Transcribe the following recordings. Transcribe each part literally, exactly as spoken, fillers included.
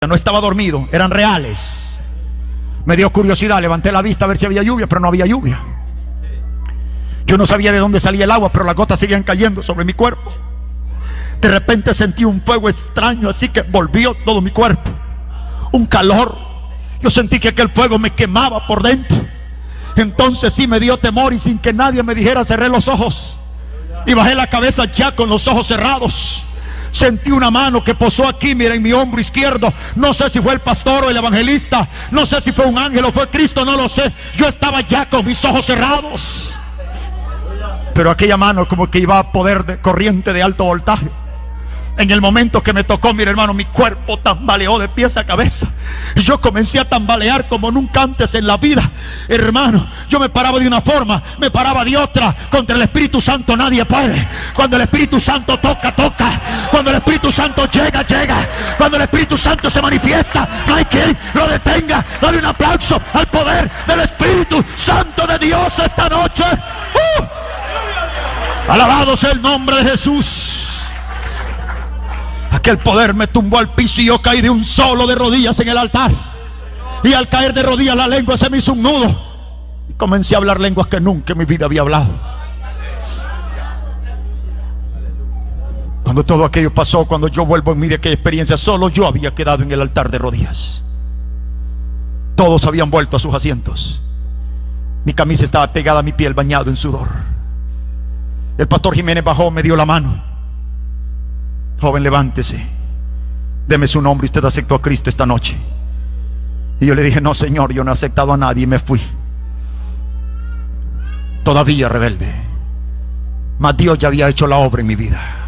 No estaba dormido, eran reales. Me dio curiosidad, levanté la vista a ver si había lluvia, pero no había lluvia. Yo no sabía de dónde salía el agua, pero las gotas seguían cayendo sobre mi cuerpo. De repente sentí un fuego extraño, así que volvió todo mi cuerpo. Un calor. Yo sentí que aquel fuego me quemaba por dentro. Entonces sí me dio temor, y sin que nadie me dijera cerré los ojos y bajé la cabeza ya con los ojos cerrados. Sentí una mano que posó aquí, mira, en mi hombro izquierdo. No sé si fue el pastor o el evangelista, no sé si fue un ángel o fue Cristo, no lo sé. Yo estaba ya con mis ojos cerrados, pero aquella mano como que iba a poder de corriente de alto voltaje. En el momento que me tocó, mira hermano, mi cuerpo tambaleó de pies a cabeza. Y yo comencé a tambalear como nunca antes en la vida. Hermano, yo me paraba de una forma, me paraba de otra. Contra el Espíritu Santo nadie puede. Cuando el Espíritu Santo toca, toca. Cuando el Espíritu Santo llega, llega. Cuando el Espíritu Santo se manifiesta, no hay quien lo detenga. Dale un aplauso al poder del Espíritu Santo de Dios esta noche. ¡Uh! Alabado sea el nombre de Jesús. Aquel poder me tumbó al piso y yo caí de un solo de rodillas en el altar. Y al caer de rodillas la lengua se me hizo un nudo. Y comencé a hablar lenguas que nunca en mi vida había hablado. Cuando todo aquello pasó, cuando yo vuelvo en mí de aquella experiencia, solo yo había quedado en el altar de rodillas. Todos habían vuelto a sus asientos. Mi camisa estaba pegada a mi piel, bañado en sudor. El pastor Jiménez bajó, me dio la mano. Joven, levántese, deme su nombre, usted aceptó a Cristo esta noche. Y yo le dije, no señor, yo no he aceptado a nadie, y me fui. Todavía rebelde, mas Dios ya había hecho la obra en mi vida.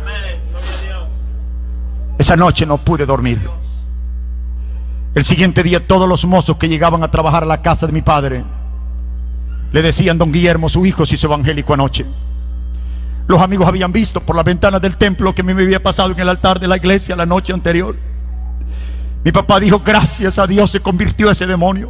Esa noche no pude dormir. El siguiente día todos los mozos que llegaban a trabajar a la casa de mi padre le decían, don Guillermo, su hijo se hizo evangélico anoche. Los amigos habían visto por las ventanas del templo que a mí me había pasado en el altar de la iglesia la noche anterior. Mi papá dijo, gracias a Dios se convirtió ese demonio.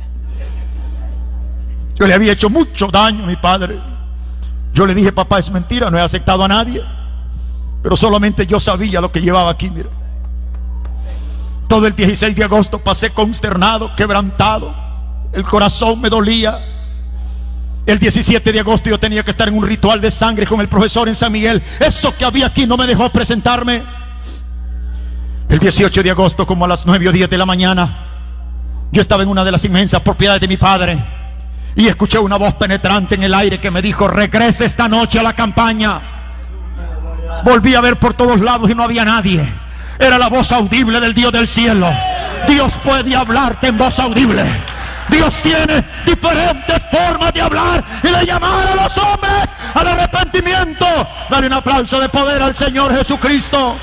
Yo le había hecho mucho daño a mi padre. Yo le dije, papá, es mentira, no he aceptado a nadie, pero solamente yo sabía lo que llevaba aquí, mira. Todo el dieciséis de agosto pasé consternado, quebrantado. El corazón me dolía. El diecisiete de agosto yo tenía que estar en un ritual de sangre con el profesor en San Miguel. Eso que había aquí no me dejó presentarme. El dieciocho de agosto, como a las nueve o diez de la mañana, yo estaba en una de las inmensas propiedades de mi padre y escuché una voz penetrante en el aire que me dijo, regrese esta noche a la campaña. Volví a ver por todos lados y no había nadie. Era la voz audible del Dios del cielo. Dios puede hablarte en voz audible. Dios tiene diferentes formas de hablar y de llamar a los hombres al arrepentimiento. Dale un aplauso de poder al Señor Jesucristo.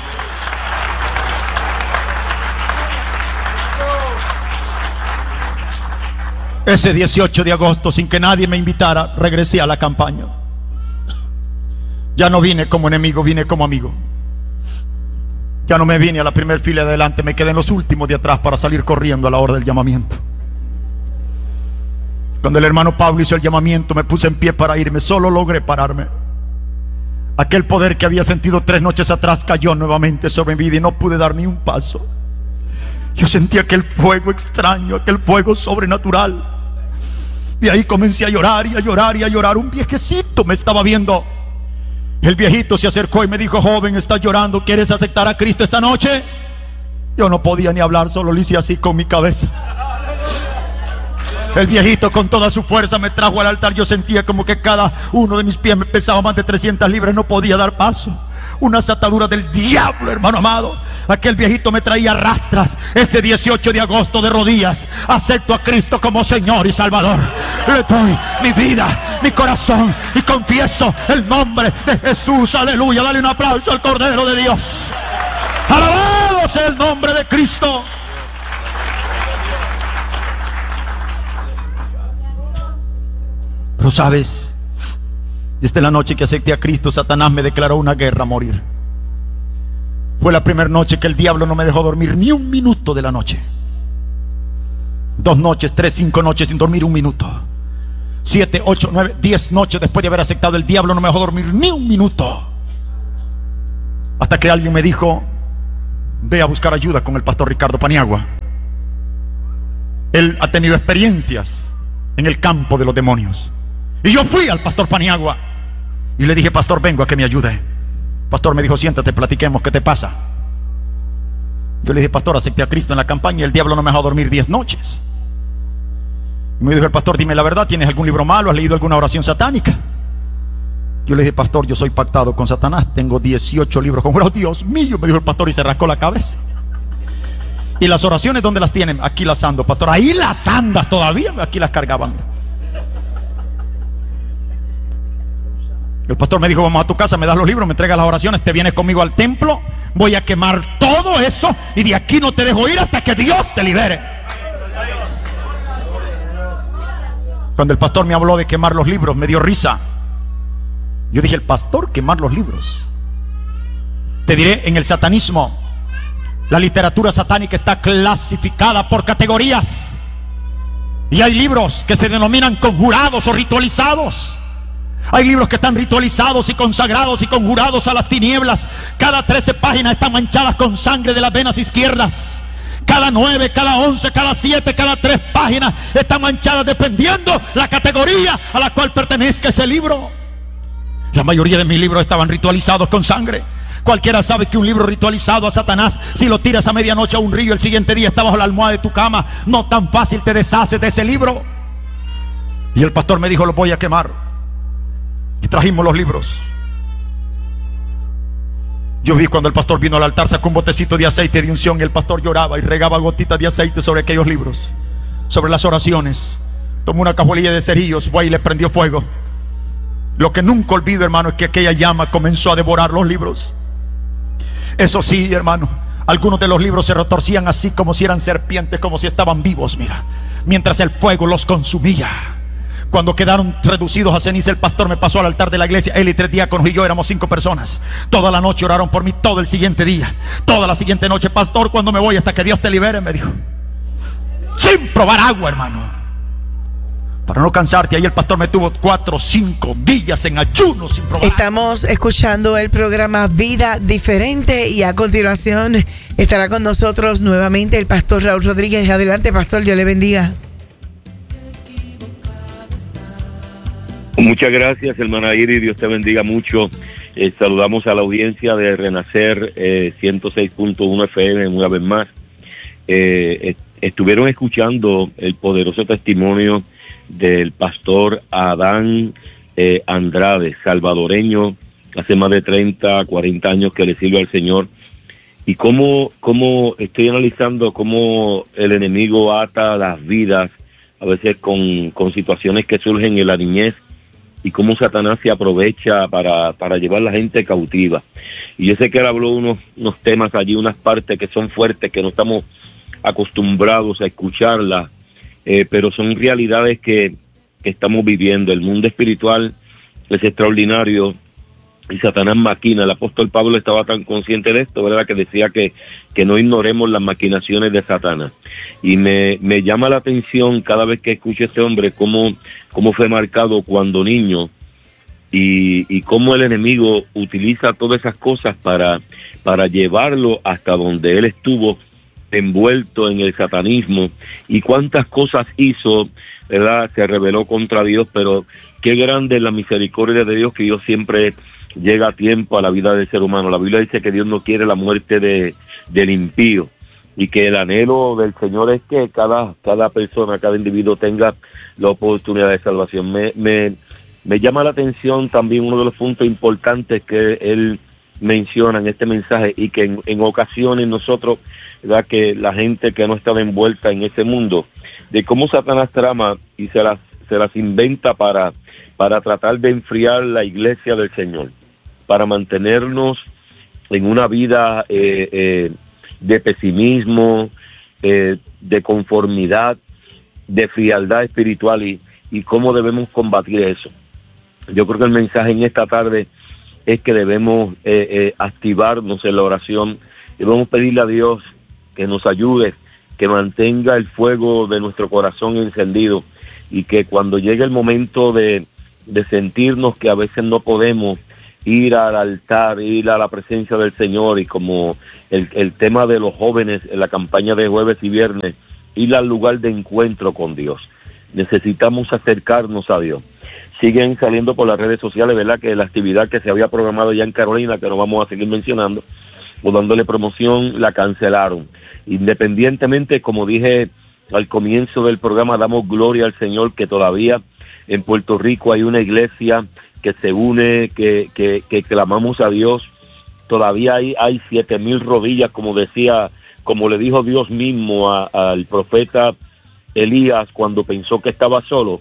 Ese dieciocho de agosto, sin que nadie me invitara, regresé a la campaña. Ya no vine como enemigo, vine como amigo. Ya no me vine a la primera fila de adelante, me quedé en los últimos de atrás para salir corriendo a la hora del llamamiento. Cuando el hermano Pablo hizo el llamamiento, me puse en pie para irme. Solo logré pararme. Aquel poder que había sentido tres noches atrás cayó nuevamente sobre mi vida y no pude dar ni un paso. Yo sentí aquel fuego extraño, aquel fuego sobrenatural. Y ahí comencé a llorar y a llorar y a llorar. Un viejecito me estaba viendo. El viejito se acercó y me dijo, joven, estás llorando, ¿quieres aceptar a Cristo esta noche? Yo no podía ni hablar, solo le hice así con mi cabeza. El viejito con toda su fuerza me trajo al altar. Yo sentía como que cada uno de mis pies me pesaba más de trescientas libras. No podía dar paso. Unas ataduras del diablo, hermano amado. Aquel viejito me traía rastras. Ese dieciocho de agosto de rodillas acepto a Cristo como Señor y Salvador. Le doy mi vida, mi corazón y confieso el nombre de Jesús. Aleluya. Dale un aplauso al Cordero de Dios. Alabado sea el nombre de Cristo. Pero sabes, desde la noche que acepté a Cristo, Satanás me declaró una guerra a morir. Fue la primera noche que el diablo no me dejó dormir ni un minuto de la noche. Dos noches, tres, cinco noches sin dormir un minuto. Siete, ocho, nueve, diez noches después de haber aceptado, el diablo no me dejó dormir ni un minuto. Hasta que alguien me dijo, ve a buscar ayuda con el pastor Ricardo Paniagua. Él ha tenido experiencias en el campo de los demonios. Y yo fui al pastor Paniagua y le dije: pastor, vengo a que me ayude. Pastor me dijo: siéntate, platiquemos, ¿qué te pasa? Yo le dije: pastor, acepté a Cristo en la campaña y el diablo no me dejó dormir diez noches. Y me dijo el pastor: dime la verdad, ¿tienes algún libro malo? ¿Has leído alguna oración satánica? Yo le dije: pastor, yo soy pactado con Satanás, tengo dieciocho libros con... ¡Oh, Dios mío! Me dijo el pastor y se rascó la cabeza. ¿Y las oraciones dónde las tienen? Aquí las ando, pastor. Ahí las andas todavía, aquí las cargaban. El pastor me dijo: vamos a tu casa, me das los libros, me entregas las oraciones, te vienes conmigo al templo, voy a quemar todo eso y de aquí no te dejo ir hasta que Dios te libere. Cuando el pastor me habló de quemar los libros, me dio risa. Yo dije: el pastor quemar los libros. Te diré, en el satanismo, la literatura satánica está clasificada por categorías. Y hay libros que se denominan conjurados o ritualizados. Hay libros que están ritualizados y consagrados y conjurados a las tinieblas. Cada trece páginas están manchadas con sangre de las venas izquierdas. Cada nueve, cada once, cada siete, cada tres páginas están manchadas dependiendo la categoría a la cual pertenezca ese libro. La mayoría de mis libros estaban ritualizados con sangre. Cualquiera sabe que un libro ritualizado a Satanás, si lo tiras a medianoche a un río, el siguiente día está bajo la almohada de tu cama. No tan fácil te deshaces de ese libro. Y el pastor me dijo: lo voy a quemar. Y trajimos los libros. Yo vi cuando el pastor vino al altar, sacó un botecito de aceite de unción y el pastor lloraba y regaba gotitas de aceite sobre aquellos libros, sobre las oraciones. Tomó una cajuelilla de cerillos, fue y le prendió fuego. Lo que nunca olvido, hermano, es que aquella llama comenzó a devorar los libros. Eso sí, hermano, algunos de los libros se retorcían así como si eran serpientes, como si estaban vivos, mira, mientras el fuego los consumía. Cuando quedaron reducidos a ceniza, el pastor me pasó al altar de la iglesia. Él y tres diáconos y yo éramos cinco personas. Toda la noche oraron por mí, todo el siguiente día, toda la siguiente noche. Pastor, ¿cuándo me voy? Hasta que Dios te libere, me dijo. Sin probar agua, hermano, para no cansarte. Ahí el pastor me tuvo cuatro, cinco días en ayuno sin probar. Estamos escuchando el programa Vida Diferente y a continuación estará con nosotros nuevamente el pastor Raúl Rodríguez. Adelante, pastor, Dios le bendiga. Muchas gracias, hermana Iris, Dios te bendiga mucho. Eh, saludamos a la audiencia de Renacer eh, ciento seis punto uno F M una vez más. Eh, est- estuvieron escuchando el poderoso testimonio del pastor Adán eh, Andrade, salvadoreño, hace más de treinta, cuarenta años que le sirve al Señor. Y cómo, cómo estoy analizando cómo el enemigo ata las vidas, a veces con, con situaciones que surgen en la niñez, y cómo Satanás se aprovecha para, para llevar a la gente cautiva. Y yo sé que él habló unos, unos temas allí, unas partes que son fuertes, que no estamos acostumbrados a escucharlas, eh, pero son realidades que, que estamos viviendo. El mundo espiritual es extraordinario y Satanás maquina. El apóstol Pablo estaba tan consciente de esto, ¿verdad?, que decía que, que no ignoremos las maquinaciones de Satanás. Y me, me llama la atención cada vez que escucho a este hombre cómo, cómo fue marcado cuando niño y, y cómo el enemigo utiliza todas esas cosas para, para llevarlo hasta donde él estuvo envuelto en el satanismo, y cuántas cosas hizo, ¿verdad?, se rebeló contra Dios, pero qué grande es la misericordia de Dios, que Dios siempre llega a tiempo a la vida del ser humano. La Biblia dice que Dios no quiere la muerte de, del impío, y que el anhelo del Señor es que cada, cada persona, cada individuo tenga la oportunidad de salvación. Me, me, me llama la atención también uno de los puntos importantes que él menciona en este mensaje, y que en, en ocasiones nosotros, ¿verdad?, que la gente que no estaba envuelta en ese mundo, de cómo Satanás trama y se las, se las inventa para, para tratar de enfriar la iglesia del Señor, para mantenernos en una vida eh, eh, de pesimismo, eh, de conformidad, de frialdad espiritual, y, y cómo debemos combatir eso. Yo creo que el mensaje en esta tarde es que debemos eh, eh, activarnos en la oración, debemos pedirle a Dios que nos ayude, que mantenga el fuego de nuestro corazón encendido, y que cuando llegue el momento de, de sentirnos que a veces no podemos, ir al altar, ir a la presencia del Señor, y como el, el tema de los jóvenes en la campaña de jueves y viernes, ir al lugar de encuentro con Dios. Necesitamos acercarnos a Dios. Siguen saliendo por las redes sociales, ¿verdad?, que la actividad que se había programado ya en Carolina, que no vamos a seguir mencionando o dándole promoción, la cancelaron. Independientemente, como dije al comienzo del programa, damos gloria al Señor que todavía en Puerto Rico hay una iglesia que se une, que, que, que clamamos a Dios. Todavía hay, hay siete mil rodillas, como decía, como le dijo Dios mismo a, al profeta Elías cuando pensó que estaba solo.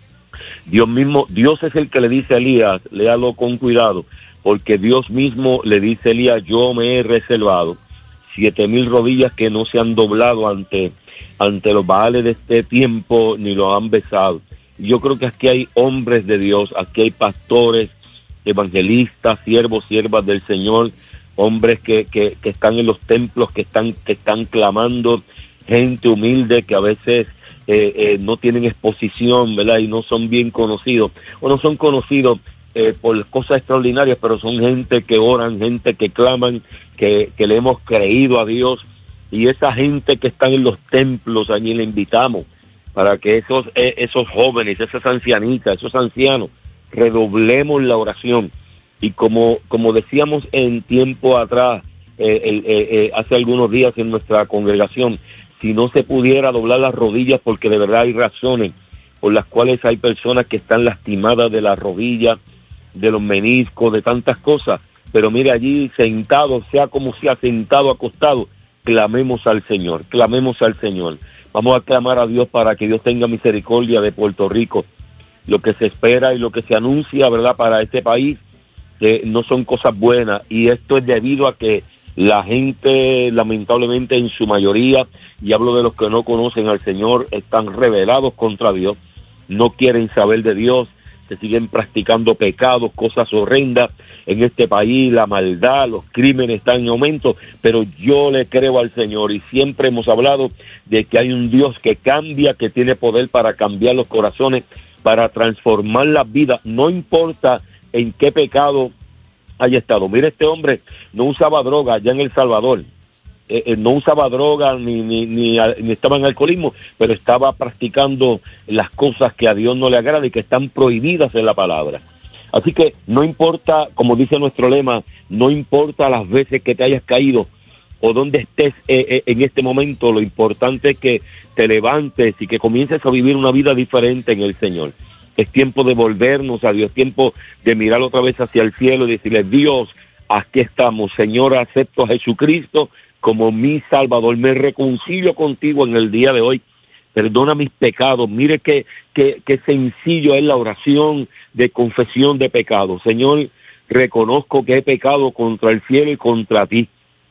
Dios mismo, Dios es el que le dice a Elías, léalo con cuidado, porque Dios mismo le dice a Elías, yo me he reservado siete mil rodillas que no se han doblado ante, ante los baales de este tiempo, ni lo han besado. Yo creo que aquí hay hombres de Dios, aquí hay pastores, evangelistas, siervos, siervas del Señor, hombres que, que, que están en los templos, que están, que están clamando, gente humilde que a veces eh, eh, no tienen exposición, ¿verdad?, y no son bien conocidos, o no son conocidos eh, por cosas extraordinarias, pero son gente que oran, gente que claman, que, que le hemos creído a Dios, y esa gente que están en los templos, allí le invitamos para que esos eh, esos jóvenes, esas ancianitas, esos ancianos, redoblemos la oración. Y como como decíamos en tiempo atrás, eh, eh, eh, hace algunos días en nuestra congregación, si no se pudiera doblar las rodillas, porque de verdad hay razones por las cuales hay personas que están lastimadas de las rodillas, de los meniscos, de tantas cosas, pero mire, allí sentado, sea como sea, sentado, acostado, clamemos al Señor, clamemos al Señor. Vamos a clamar a Dios para que Dios tenga misericordia de Puerto Rico. Lo que se espera y lo que se anuncia, ¿verdad?, para este país, eh, no son cosas buenas, y esto es debido a que la gente, lamentablemente en su mayoría, y hablo de los que no conocen al Señor, están rebelados contra Dios, no quieren saber de Dios, se siguen practicando pecados, cosas horrendas en este país, la maldad, los crímenes están en aumento, pero yo le creo al Señor, y siempre hemos hablado de que hay un Dios que cambia, que tiene poder para cambiar los corazones, para transformar las vidas, no importa en qué pecado haya estado. Mira, este hombre no usaba droga allá en El Salvador, eh, eh, no usaba droga ni, ni, ni, ni estaba en alcoholismo, pero estaba practicando las cosas que a Dios no le agrada y que están prohibidas en la palabra. Así que no importa, como dice nuestro lema, no importa las veces que te hayas caído o donde estés eh, eh, en este momento, lo importante es que te levantes y que comiences a vivir una vida diferente en el Señor. Es tiempo de volvernos a Dios, es tiempo de mirar otra vez hacia el cielo y decirle, Dios, aquí estamos, Señor, acepto a Jesucristo como mi Salvador, me reconcilio contigo en el día de hoy, perdona mis pecados. Mire qué, qué, qué sencillo es la oración de confesión de pecados. Señor, reconozco que he pecado contra el cielo y contra ti,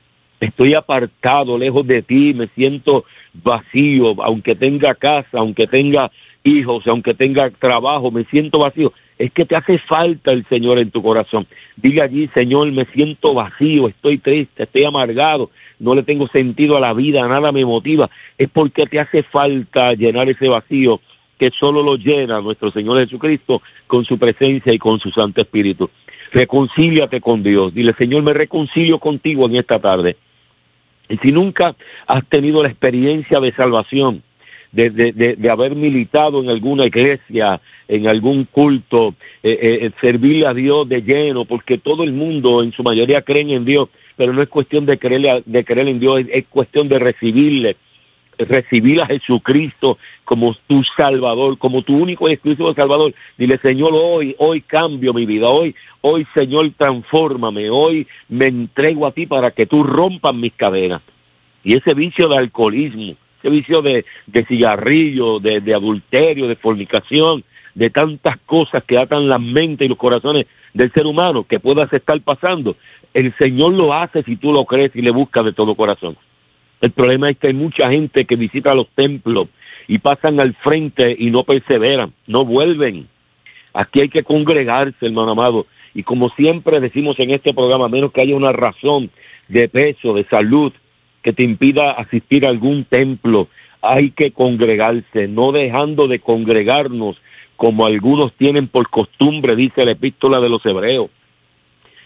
estoy apartado, lejos de ti, me siento vacío, aunque tenga casa, aunque tenga hijos, aunque tenga trabajo, me siento vacío. Es que te hace falta el Señor en tu corazón. Dile allí, Señor, me siento vacío, estoy triste, estoy amargado, no le tengo sentido a la vida, nada me motiva. Es porque te hace falta llenar ese vacío que solo lo llena nuestro Señor Jesucristo con su presencia y con su Santo Espíritu. Reconcíliate con Dios. Dile, Señor, me reconcilio contigo en esta tarde. Y si nunca has tenido la experiencia de salvación, De, de, de, de haber militado en alguna iglesia, en algún culto, eh, eh, servirle a Dios de lleno, porque todo el mundo en su mayoría creen en Dios, pero no es cuestión de creerle, de creer en Dios, es, es cuestión de recibirle, recibir a Jesucristo como tu Salvador, como tu único y exclusivo Salvador. Dile, Señor, hoy, hoy cambio mi vida, hoy, hoy Señor, transfórmame, hoy me entrego a ti para que tú rompas mis cadenas. Y ese vicio de alcoholismo, ese vicio de, de cigarrillo, de, de adulterio, de fornicación, de tantas cosas que atan la mente y los corazones del ser humano que puedas estar pasando, el Señor lo hace si tú lo crees y le buscas de todo corazón. El problema es que hay mucha gente que visita los templos y pasan al frente y no perseveran, no vuelven. Aquí hay que congregarse, hermano amado, y como siempre decimos en este programa, a menos que haya una razón de peso, de salud, que te impida asistir a algún templo, hay que congregarse, no dejando de congregarnos como algunos tienen por costumbre, dice la epístola de los Hebreos.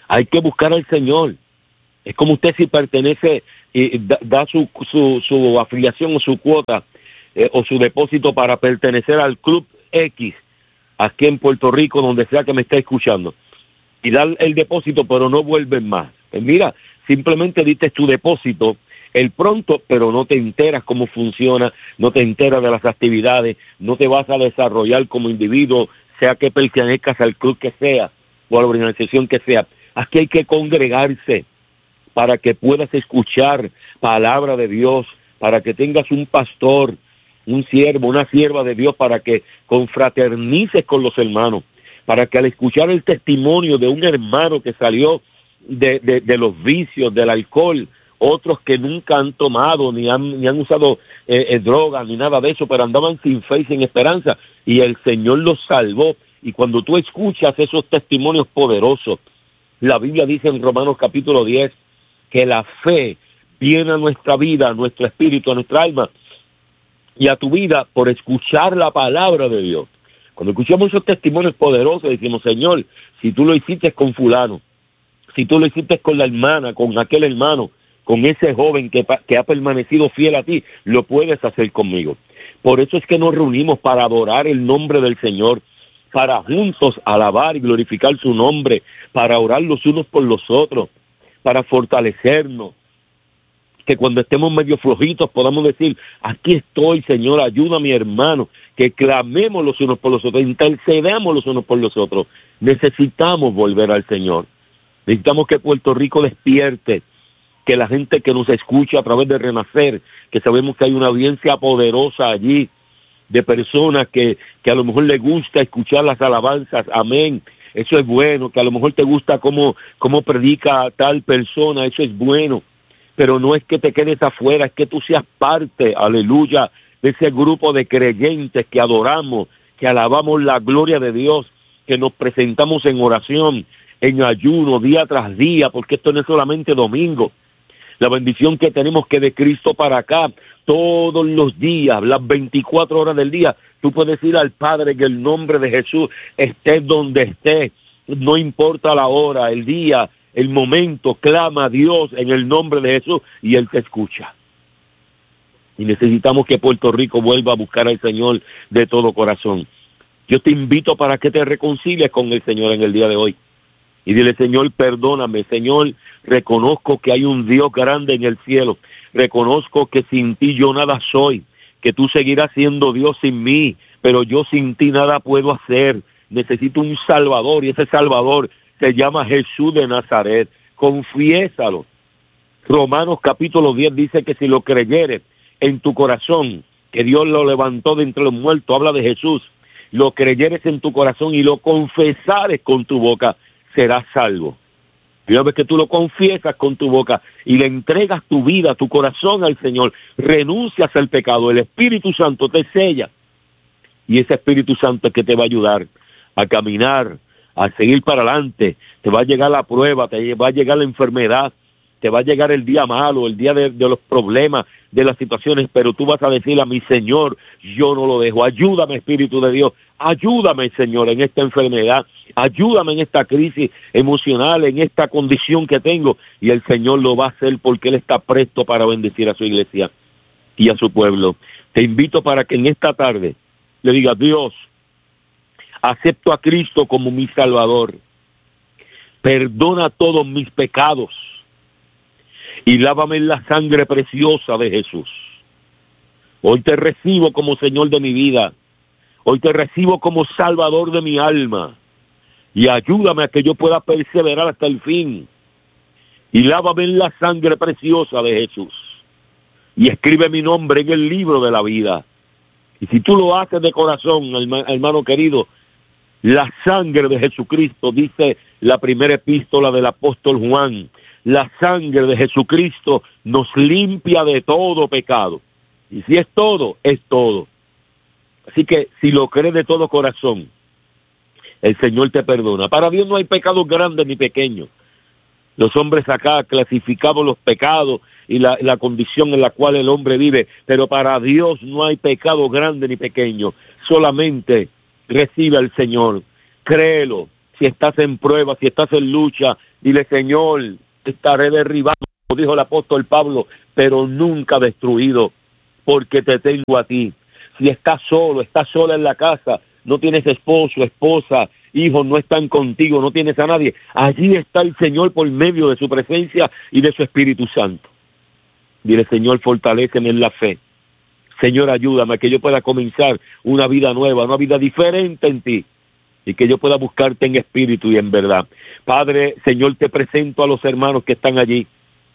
Hay que buscar al Señor. Es como usted si pertenece y da, da su, su, su afiliación o su cuota eh, o su depósito para pertenecer al Club X aquí en Puerto Rico, donde sea que me esté escuchando, y dar el depósito, pero no vuelven más. Pues mira, simplemente diste tu depósito el pronto, pero no te enteras cómo funciona, no te enteras de las actividades, no te vas a desarrollar como individuo, sea que pertenezcas al club que sea o a la organización que sea. Aquí hay que congregarse para que puedas escuchar palabra de Dios, para que tengas un pastor, un siervo, una sierva de Dios, para que confraternices con los hermanos, para que al escuchar el testimonio de un hermano que salió de, de, de los vicios, del alcohol, otros que nunca han tomado, ni han, ni han usado eh, eh, drogas, ni nada de eso, pero andaban sin fe y sin esperanza, y el Señor los salvó. Y cuando tú escuchas esos testimonios poderosos, la Biblia dice en Romanos capítulo diez, que la fe viene a nuestra vida, a nuestro espíritu, a nuestra alma, y a tu vida por escuchar la palabra de Dios. Cuando escuchamos esos testimonios poderosos, decimos, Señor, si tú lo hiciste con fulano, si tú lo hiciste con la hermana, con aquel hermano, con ese joven que, que ha permanecido fiel a ti, lo puedes hacer conmigo. Por eso es que nos reunimos para adorar el nombre del Señor, para juntos alabar y glorificar su nombre, para orar los unos por los otros, para fortalecernos, que cuando estemos medio flojitos podamos decir, aquí estoy, Señor, ayuda a mi hermano, que clamemos los unos por los otros, intercedamos los unos por los otros. Necesitamos volver al Señor. Necesitamos que Puerto Rico despierte, que la gente que nos escucha a través de Renacer, que sabemos que hay una audiencia poderosa allí, de personas que, que a lo mejor les gusta escuchar las alabanzas, amén, eso es bueno, que a lo mejor te gusta cómo, cómo predica tal persona, eso es bueno, pero no es que te quedes afuera, es que tú seas parte, aleluya, de ese grupo de creyentes que adoramos, que alabamos la gloria de Dios, que nos presentamos en oración, en ayuno, día tras día, porque esto no es solamente domingo. La bendición que tenemos que de Cristo para acá, todos los días, las veinticuatro horas del día, tú puedes ir al Padre en el nombre de Jesús, estés donde estés, no importa la hora, el día, el momento, clama a Dios en el nombre de Jesús y Él te escucha. Y necesitamos que Puerto Rico vuelva a buscar al Señor de todo corazón. Yo te invito para que te reconcilies con el Señor en el día de hoy. Y dile, Señor, perdóname, Señor, reconozco que hay un Dios grande en el cielo, reconozco que sin ti yo nada soy, que tú seguirás siendo Dios sin mí, pero yo sin ti nada puedo hacer, necesito un Salvador, y ese Salvador se llama Jesús de Nazaret, confiésalo. Romanos capítulo diez dice que si lo creyeres en tu corazón, que Dios lo levantó de entre los muertos, habla de Jesús, lo creyeres en tu corazón y lo confesares con tu boca, serás salvo. Y una vez que tú lo confiesas con tu boca y le entregas tu vida, tu corazón al Señor, renuncias al pecado, el Espíritu Santo te sella. Y ese Espíritu Santo es que te va a ayudar a caminar, a seguir para adelante. Te va a llegar la prueba, te va a llegar la enfermedad, te va a llegar el día malo, el día de, de los problemas, de las situaciones, pero tú vas a decir a mi Señor, yo no lo dejo. Ayúdame, Espíritu de Dios, ayúdame, Señor, en esta enfermedad, ayúdame en esta crisis emocional, en esta condición que tengo, y el Señor lo va a hacer porque Él está presto para bendecir a su iglesia y a su pueblo. Te invito para que en esta tarde le digas, Dios, acepto a Cristo como mi Salvador, perdona todos mis pecados y lávame en la sangre preciosa de Jesús. Hoy te recibo como Señor de mi vida, hoy te recibo como Salvador de mi alma, y ayúdame a que yo pueda perseverar hasta el fin, y lávame en la sangre preciosa de Jesús, y escribe mi nombre en el libro de la vida. Y si tú lo haces de corazón, hermano querido, la sangre de Jesucristo, dice la primera epístola del apóstol Juan, la sangre de Jesucristo nos limpia de todo pecado. Y si es todo, es todo. Así que si lo crees de todo corazón, el Señor te perdona. Para Dios no hay pecados grandes ni pequeños. Los hombres acá clasificamos los pecados y la, la condición en la cual el hombre vive, pero para Dios no hay pecado grande ni pequeño. Solamente recibe al Señor, créelo. Si estás en prueba, si estás en lucha, Dile, Señor, estaré derribado, como dijo el apóstol Pablo, pero nunca destruido, porque te tengo a ti. Si estás solo, estás sola en la casa, no tienes esposo, esposa, hijos, no están contigo, no tienes a nadie, allí está el Señor por medio de su presencia y de su Espíritu Santo. Dile, Señor, fortaléceme en la fe. Señor, ayúdame a que yo pueda comenzar una vida nueva, una vida diferente en ti, y que yo pueda buscarte en espíritu y en verdad. Padre, Señor, te presento a los hermanos que están allí.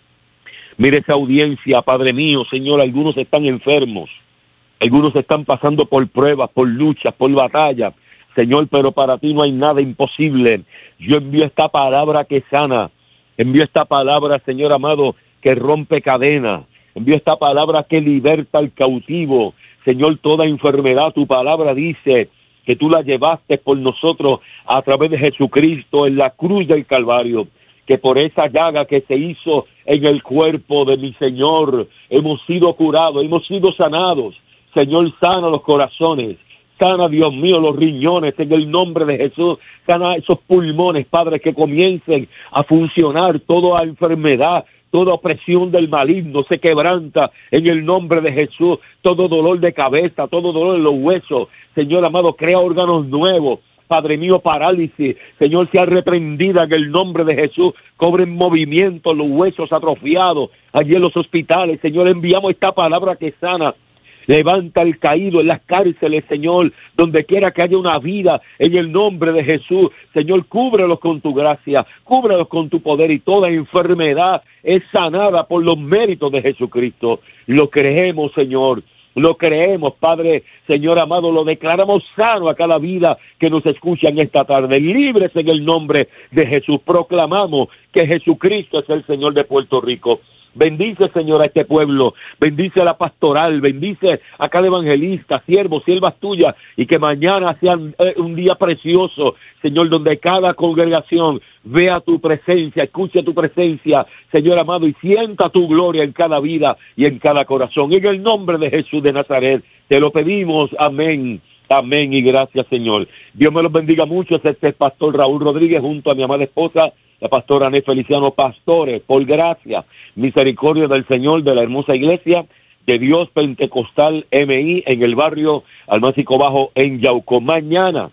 Mire esa audiencia, Padre mío, Señor, algunos están enfermos, algunos están pasando por pruebas, por luchas, por batallas, Señor, pero para ti no hay nada imposible. Yo envío esta palabra que sana, envío esta palabra, Señor amado, que rompe cadenas, envío esta palabra que liberta al cautivo. Señor, toda enfermedad, tu palabra dice que tú la llevaste por nosotros a través de Jesucristo en la cruz del Calvario, que por esa llaga que se hizo en el cuerpo de mi Señor, hemos sido curados, hemos sido sanados. Señor, sana los corazones, sana, Dios mío, los riñones, en el nombre de Jesús, sana esos pulmones, Padre, que comiencen a funcionar. Toda enfermedad, toda opresión del maligno se quebranta en el nombre de Jesús. Todo dolor de cabeza, todo dolor en los huesos, Señor amado, crea órganos nuevos. Padre mío, parálisis, Señor, sea reprendida en el nombre de Jesús. Cobren movimiento los huesos atrofiados allí en los hospitales. Señor, enviamos esta palabra que sana. Levanta el caído en las cárceles, Señor, donde quiera que haya una vida, en el nombre de Jesús. Señor, cúbrelos con tu gracia, cúbrelos con tu poder, y toda enfermedad es sanada por los méritos de Jesucristo. Lo creemos, Señor, lo creemos, Padre, Señor amado, lo declaramos sano a cada vida que nos escucha en esta tarde. Libres en el nombre de Jesús. Proclamamos que Jesucristo es el Señor de Puerto Rico. Bendice, Señor, a este pueblo, bendice a la pastoral, bendice a cada evangelista, siervos, siervas tuyas, y que mañana sea un día precioso, Señor, donde cada congregación vea tu presencia, escuche tu presencia, Señor amado, y sienta tu gloria en cada vida y en cada corazón. En el nombre de Jesús de Nazaret, te lo pedimos, amén. Amén y gracias, Señor. Dios me los bendiga mucho. Este es el pastor Raúl Rodríguez junto a mi amada esposa, la pastora Anet Feliciano, pastores, por gracia, misericordia del Señor, de la hermosa iglesia de Dios Pentecostal M I en el barrio Almácigo Bajo en Yauco. Mañana,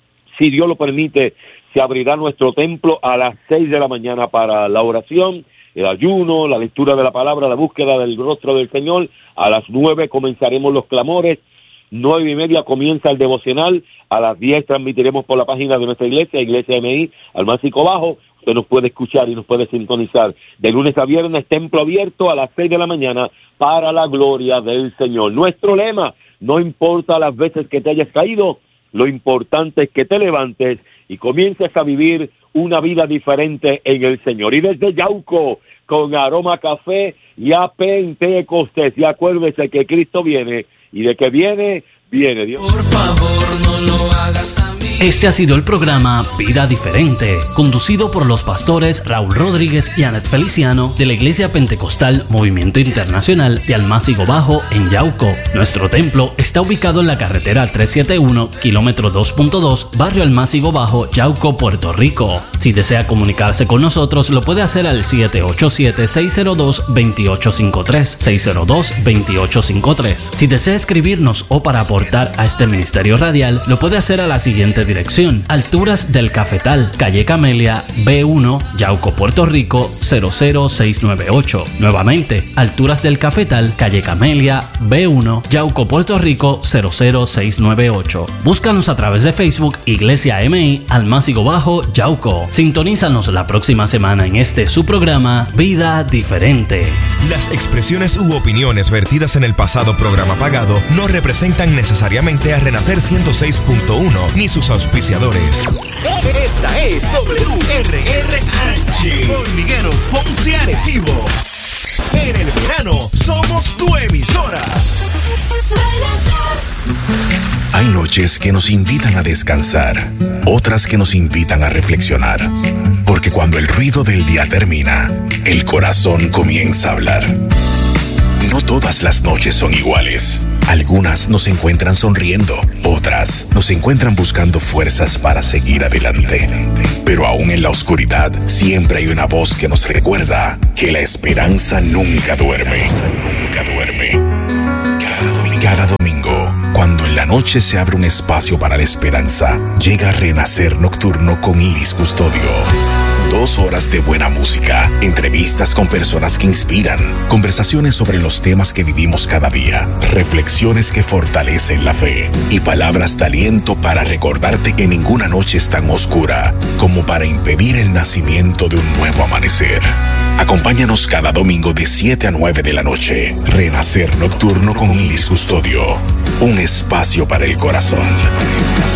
si Dios lo permite, se abrirá nuestro templo a las seis de la mañana para la oración, el ayuno, la lectura de la palabra, la búsqueda del rostro del Señor. A las nueve comenzaremos los clamores. Nueve y media comienza el devocional. A las diez transmitiremos por la página de nuestra iglesia, Iglesia M I, Almácigo Bajo. Usted nos puede escuchar y nos puede sintonizar. De lunes a viernes, templo abierto a las seis de la mañana para la gloria del Señor. Nuestro lema: no importa las veces que te hayas caído, lo importante es que te levantes y comiences a vivir una vida diferente en el Señor. Y desde Yauco, con aroma a café y a Pentecostés. Y acuérdese que Cristo viene, y de que viene, viene Dios. Por favor, no lo hagas a mí. Este ha sido el programa Vida Diferente, conducido por los pastores Raúl Rodríguez y Anet Feliciano de la Iglesia Pentecostal Movimiento Internacional de Almácigo Bajo en Yauco. Nuestro templo está ubicado en la carretera trescientos setenta y uno, kilómetro dos punto dos, barrio Almácigo Bajo, Yauco, Puerto Rico. Si desea comunicarse con nosotros, lo puede hacer al siete ocho siete, seis cero dos, dos ocho cinco tres, seis cero dos, dos ocho cinco tres. Si desea escribirnos o para aportar a este ministerio radial, lo puede hacer a la siguiente dirección: Alturas del Cafetal, calle Camelia, B uno, Yauco, Puerto Rico, cero cero seis nueve ocho. Nuevamente, Alturas del Cafetal, calle Camelia, B uno, Yauco, Puerto Rico, cero cero seis nueve ocho. Búscanos a través de Facebook, Iglesia M I, Almácigo Bajo, Yauco. Sintonízanos la próxima semana en este su programa Vida Diferente. Las expresiones u opiniones vertidas en el pasado programa pagado no representan necesariamente a Renacer ciento seis punto uno ni sus auspiciadores. Esta es W R R H, Hormigueros Ponce Arecibo. En el verano somos tu emisora. Hay noches que nos invitan a descansar, otras que nos invitan a reflexionar, porque cuando el ruido del día termina, el corazón comienza a hablar. No todas las noches son iguales. Algunas nos encuentran sonriendo, otras nos encuentran buscando fuerzas para seguir adelante. Pero aún en la oscuridad, siempre hay una voz que nos recuerda que la esperanza nunca duerme. Nunca duerme. Cada domingo, cada domingo, cuando en la noche se abre un espacio para la esperanza, llega Renacer Nocturno con Iris Custodio. Dos horas de buena música, entrevistas con personas que inspiran, conversaciones sobre los temas que vivimos cada día, reflexiones que fortalecen la fe y palabras de aliento para recordarte que ninguna noche es tan oscura como para impedir el nacimiento de un nuevo amanecer. Acompáñanos cada domingo de siete a nueve de la noche. Renacer Nocturno con Iris Custodio. Un espacio para el corazón.